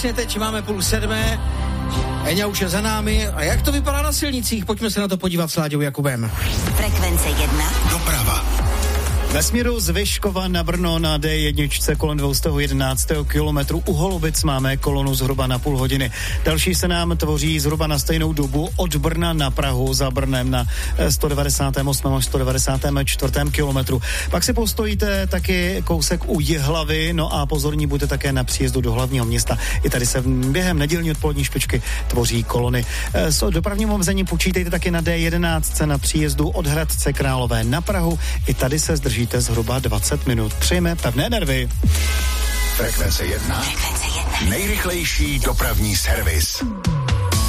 Teď máme 6:30, Eňa už je za námi. A jak to vypadá na silnicích? Pojďme se na to podívat s Láďou Jakubem. Frekvence 1. Doprava. Ve směru z Vyškova na Brno na D1 kolem 211 kilometru. U Holubic máme kolonu zhruba na půl hodiny. Další se nám tvoří zhruba na stejnou dobu od Brna na Prahu za Brnem na 198 až 194 kilometru. Pak si postojíte taky kousek u Jihlavy, no a pozorní buďte také na příjezdu do hlavního města. I tady se během nedělní odpolední špičky tvoří kolony. S dopravním omezením počítejte taky na D11 na příjezdu od Hradce Králové na Prahu. I tady se zdrží zhruba 20 minut. Přejeme pevné nervy. Frekvence 1. Nejrychlejší dopravní servis.